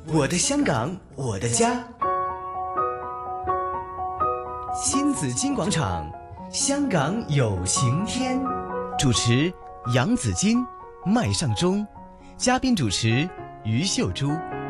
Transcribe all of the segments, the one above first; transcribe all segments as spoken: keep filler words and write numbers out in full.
我的香港，我的家。新紫金广场，香港有晴天。主持杨紫金、麦尚中，嘉宾主持于秀珠。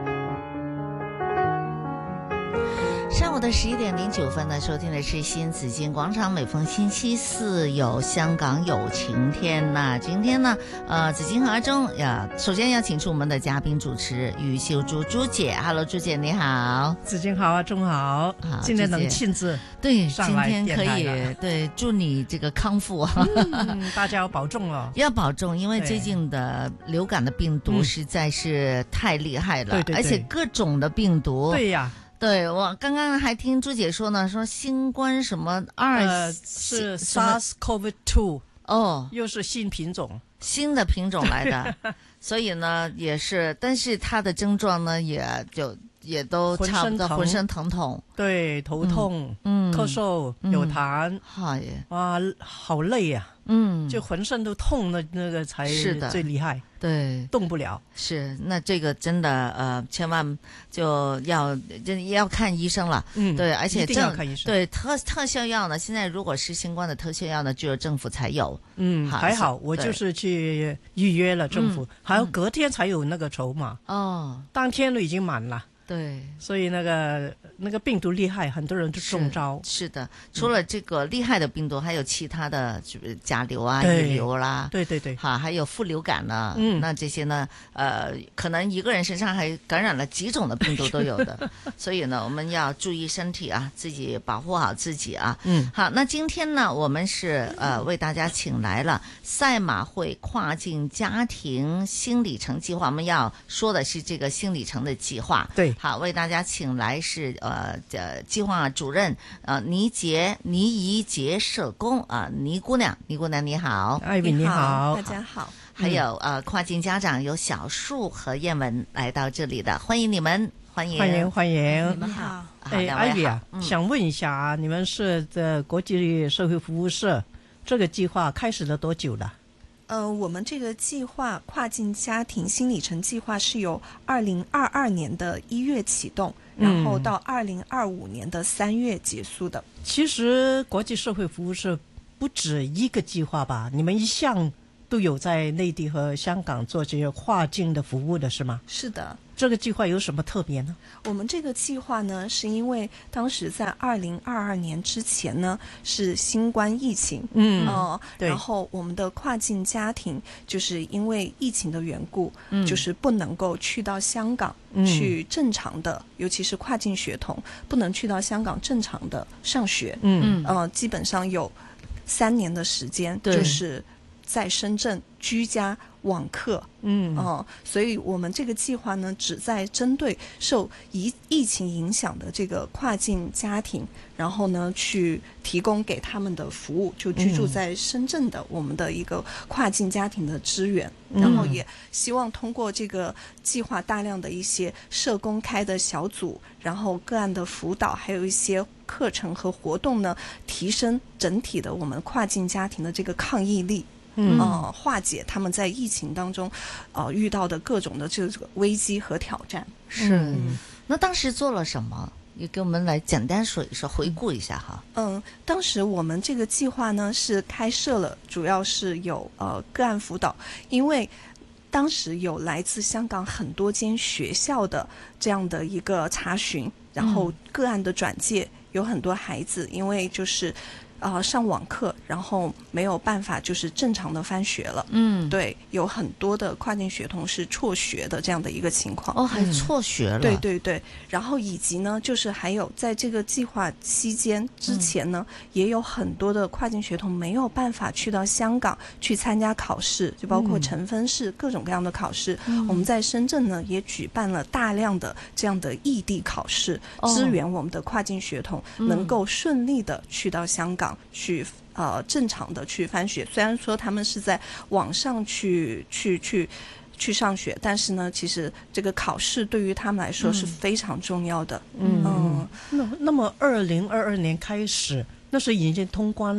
上午的十一点零九分呢，收听的是新紫金广场。每逢星期四有香港有晴天。那今天呢，呃，紫金和阿中呀，首先要请出我们的嘉宾主持于秀珠朱姐。Hello， 朱姐你好。 紫金好，阿中好。好，今天能亲自对， 上来今天可以对，祝你这个康复啊、 嗯！大家要保重哦， 要保重，因为最近的流感的病毒实在是太厉害了， 对对对， 而且各种的病毒。 对呀。 对，我刚刚还听朱姐说呢，说新冠什么二、 呃、是 SARS-C o V 二哦， 又是新品种， 新的品种来的，所以呢也是，但是它的症状呢也就也都差不多，浑身疼痛， 对，头痛， 嗯， 咳嗽，嗯、有痰， 好耶， 哇，好累呀、啊，嗯，就浑身都痛的那个才是最厉害。 对， 动不了。 是，那这个真的呃，千万就要就要看医生了。嗯，对，而且一定要看医生。 对特特效药呢，现在如果是新冠的特效药呢，只有政府才有。 嗯，还好，我就是去预约了政府，嗯、还要隔天才有那个筹码。哦，当天都已经满了。 对， 所以那个那个病毒厉害，很多人都中招。 是, 是的，除了这个厉害的病毒，还有其他的，甲流啊、乙流啦， 对对对， 哈，还有副流感呢。嗯，那这些呢，呃，可能一个人身上还感染了几种的病毒都有的。所以呢，我们要注意身体啊，自己保护好自己啊。嗯，好，那今天呢，我们是呃为大家请来了赛马会跨境家庭新里程计划，我们要说的是这个新里程的计划。 对。 好，为大家请来是呃呃计划主任呃倪杰倪怡杰社工啊、呃、倪姑娘，倪姑娘你好， 艾比你好， 大家好。 还有呃跨境家长有小树和燕文来到这里的，欢迎你们，欢迎欢迎欢迎， 你们好。 哎，艾比啊、 嗯， 想问一下啊，你们是的国际社会服务社这个计划开始了多久了？ 呃，我们这个计划跨境家庭新里程计划是由二零二二年的一月启动，然后到二零二五年的三月结束的。 其实国际社会服务社不止一个计划吧？你们一向都有在内地和香港做这些跨境的服务的是吗？ 是的。 这个计划有什么特别呢？ 我们这个计划呢，是因为当时在二零二二年之前呢是新冠疫情，嗯，呃、然后我们的跨境家庭就是因为疫情的缘故，嗯，就是不能够去到香港、嗯、去正常的，尤其是跨境学童不能去到香港正常的上学，嗯，呃，基本上有三年的时间，就是在深圳居家网课，嗯哦、呃，所以我们这个计划呢，只在针对受疫疫情影响的这个跨境家庭，然后呢，去提供给他们的服务，就居住在深圳的我们的一个跨境家庭的支援，嗯、然后也希望通过这个计划大量的一些社工开的小组，然后个案的辅导，还有一些课程和活动呢，提升整体的我们跨境家庭的这个抗疫力。嗯、呃，化解他们在疫情当中，呃，遇到的各种的这个危机和挑战。 是，嗯、那当时做了什么？也给我们来简单说一说，回顾一下哈。 嗯，当时我们这个计划呢是开设了，主要是有呃个案辅导，因为当时有来自香港很多间学校的这样的一个查询，然后个案的转介，有很多孩子因为就是。呃，上网课，然后没有办法就是正常的翻学了。嗯，对，有很多的跨境学童是辍学的这样的一个情况。 哦，还辍学了。 对对对，然后以及呢，就是还有在这个计划期间之前呢，嗯、也有很多的跨境学童没有办法去到香港去参加考试，就包括成分试、嗯、各种各样的考试。嗯、我们在深圳呢也举办了大量的这样的异地考试，哦、支援我们的跨境学童能够顺利的去到香港。去呃正常的去翻学，虽然说他们是在网上去去去去上学，但是呢，其实这个考试对于他们来说是非常重要的。嗯， 嗯那那么二零二二年开始，那时已经通关了吧？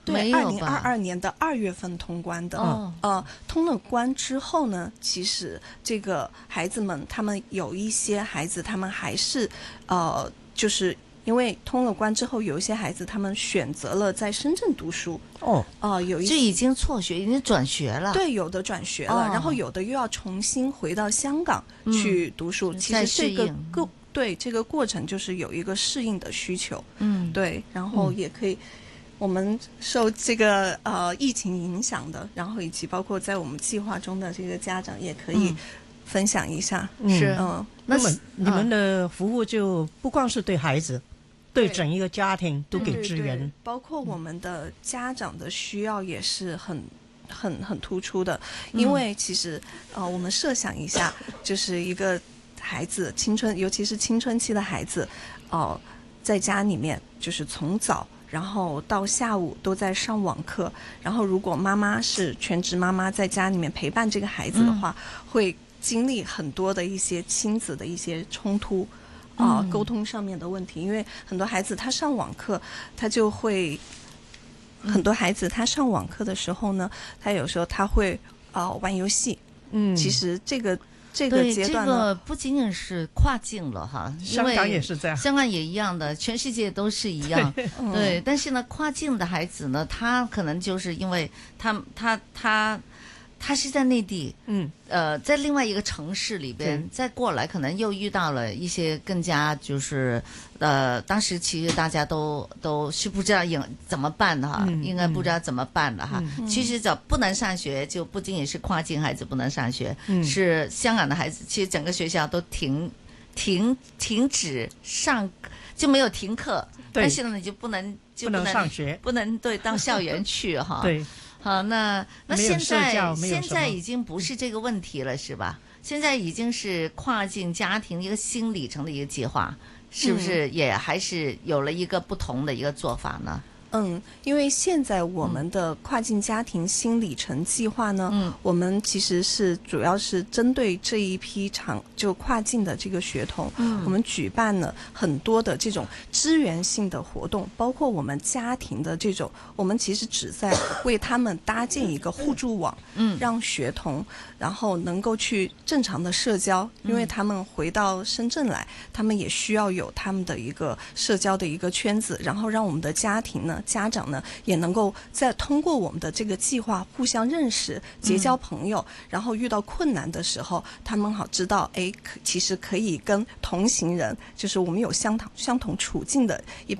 对，二零二二年的二月份通关的。 哦， 呃，通了关之后呢，其实这个孩子们，他们有一些孩子，他们还是呃，就是因为通了关之后，有一些孩子他们选择了在深圳读书。 哦， 哦、呃，有一些就已经辍学，已经转学了。 对，有的转学了， 哦、 然后有的又要重新回到香港去读书。 嗯、 其实这个过对这个过程就是有一个适应的需求。 嗯， 对，然后也可以。嗯我们受这个呃疫情影响的，然后以及包括在我们计划中的这个家长也可以分享一下。 嗯、是， 嗯， 那么你们的服务就不光是对孩子，对整一个家庭都给支援， 对对对，包括我们的家长的需要也是很很很突出的，因为其实呃，我们设想一下，就是一个孩子青春，尤其是青春期的孩子，哦、呃，在家里面就是从早。然后到下午都在上网课，然后如果妈妈是全职妈妈，在家里面陪伴这个孩子的话，嗯、会经历很多的一些亲子的一些冲突，啊、呃，沟通上面的问题。因为很多孩子他上网课，他就会，很多孩子他上网课的时候呢，他有时候他会啊、呃、玩游戏，嗯，其实这个。这个阶段呢， 对，这个不仅仅是跨境了哈， 香港也是这样， 香港也一样的，全世界都是一样。对，对，但是呢，跨境的孩子呢，他可能就是因为他他他他是在内地，嗯，呃，在另外一个城市里边再过来，可能又遇到了一些更加就是呃，当时其实大家都都是不知道应怎么办的哈，嗯、应该不知道怎么办的哈。嗯、其实就不能上学，就不仅仅是跨境孩子不能上学，嗯、是香港的孩子，其实整个学校都停停停止上，就没有停课，但是呢，你就不能就不能上学， 不能对到校园去哈。 对。 好，那那现在现在已经不是这个问题了，是吧？现在已经是跨境家庭一个新里程的一个计划，是不是也还是有了一个不同的一个做法呢？ 嗯，因为现在我们的跨境家庭新里程计划呢，嗯，我们其实是主要是针对这一批长就跨境的这个学童，嗯，我们举办了很多的这种支援性的活动，包括我们家庭的这种，我们其实只在为他们搭建一个互助网，嗯，让学童然后能够去正常的社交，因为他们回到深圳来，他们也需要有他们的一个社交的一个圈子，然后让我们的家庭呢。家长呢也能够在通过我们的这个计划互相认识、结交朋友，嗯、然后遇到困难的时候，他们好知道，哎，其实可以跟同行人，就是我们有相同相同处境的一般。